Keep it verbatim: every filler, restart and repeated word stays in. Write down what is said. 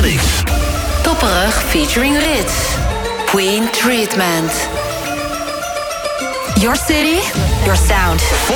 Onyx. Topperig featuring Ritz. Queen Treatment. Your city, your sound.